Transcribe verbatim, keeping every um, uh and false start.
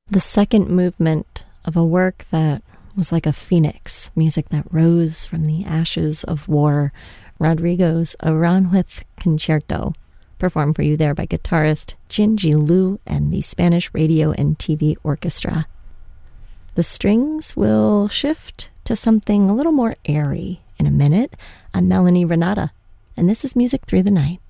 The second movement of a work that was like a phoenix, music that rose from the ashes of war, Rodrigo's Aranjuez Concerto, performed for you there by guitarist Jinji Liu and the Spanish Radio and T V Orchestra. The strings will shift to something a little more airy in a minute. I'm Melanie Renata, and this is Music Through the Night.